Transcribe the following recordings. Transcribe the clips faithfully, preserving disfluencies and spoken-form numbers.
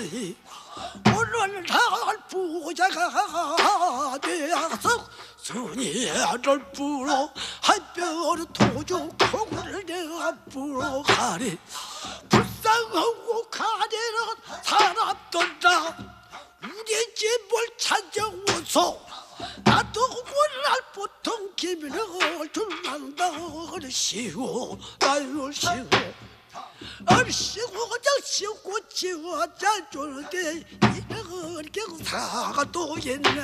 가리 오늘 날 부자가 되어서 순이를 불어 한별 도중 통을 내가 불어 가리 불쌍하고 가리는 사람들아 우리 집을 찾아오소 나도 오늘 보통 기분을 줄난다 어르시고 나유시고 어르시고 저시고 지워자 줄때 이런 경사가 또 있네.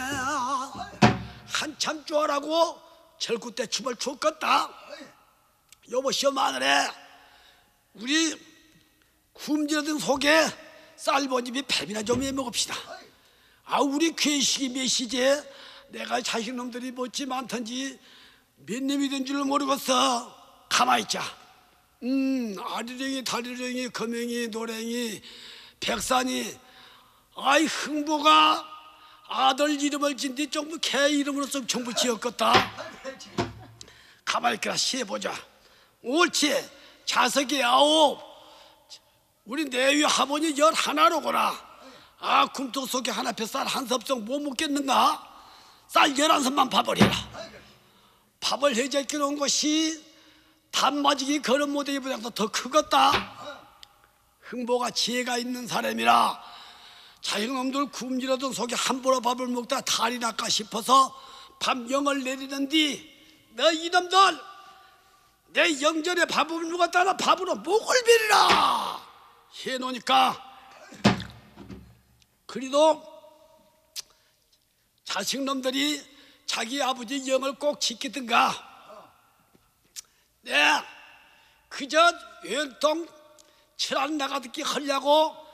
한참 좋아라고 절구때 춤을 췄겠다. 여보시오 마늘에 우리 굶주려든 속에 쌀번집이 밥이나 좀 해먹읍시다. 아 우리 괴식이 몇 시제 내가 자식놈들이 뭐지 많던지 몇 놈이 줄 모르겠어. 가만있자. 음 아리랭이 다리랭이 거맹이 노랭이 백산이 아이 흥보가 아들 이름을 짓는데 전부 개 이름으로 좀 전부 지었겠다. 가만히 있거라. 시해보자. 옳지. 자석이 아홉 우리 내위 하모니 열 하나로구나. 아 굼통 속에 하나 펴 쌀 한 섭성 못 먹겠는가? 쌀 열한 섭만 밥을 해라. 밥을 해제해 놓은 것이 단마지기 그런 모델보다 더 크겠다. 흥보가 지혜가 있는 사람이라 자식놈들 굶주려던 속에 함부로 밥을 먹다 탈이 날까 싶어서 밤영을 내리는디 너 이놈들 내 영전에 밥을 먹었다나 밥으로 목을 베리라 해놓으니까 그래도 자식놈들이 자기 아버지 영을 꼭 지키든가 네 그저 연통 칠안 나가듣기 하려고